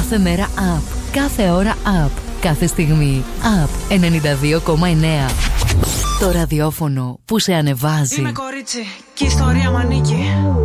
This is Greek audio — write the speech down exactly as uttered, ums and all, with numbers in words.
Κάθε μέρα up. Κάθε ώρα up. Κάθε στιγμή up. ενενήντα δύο κόμμα εννέα. Το ραδιόφωνο που σε ανεβάζει. Είμαι κορίτσι και η ιστορία μ' ανήκει.